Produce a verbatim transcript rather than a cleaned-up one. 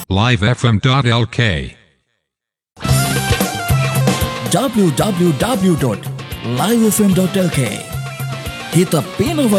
live f m dot l k w w w dot live f m dot l k. Kita pinawag